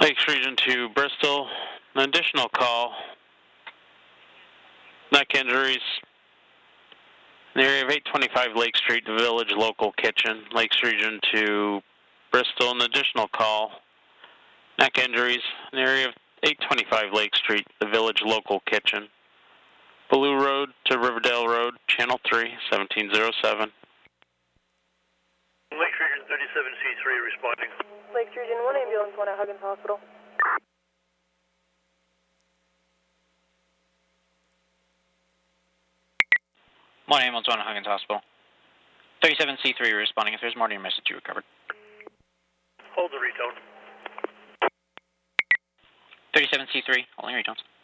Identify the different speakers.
Speaker 1: Lakes Region to Bristol. An additional call. Neck injuries. In the area of 825 Lake Street, the Village Local Kitchen. Lakes Region to Bristol. An additional call. Neck injuries. In the area of 825 Lake Street, the Village Local Kitchen. Blue Road to Riverdale Road, Channel 3, 1707.
Speaker 2: Lakes Region 37C3 responding.
Speaker 3: Lakes Region 1 ambulance 1 at Huggins Hospital.
Speaker 4: One ambulance 1 at Huggins Hospital. 37C3 responding. If there's more to your message, you recovered.
Speaker 2: Hold the retone.
Speaker 4: 37C3, holding retones.